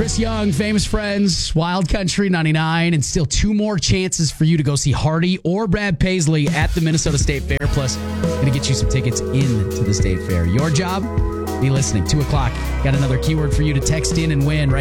Chris Young, Famous Friends, Wild Country 99, and still 2 more chances for you to go see Hardy or Brad Paisley at the Minnesota State Fair. Plus, going to get you some tickets into the State Fair. Your job? Be listening. 2 o'clock. Got another keyword for you to text in and win right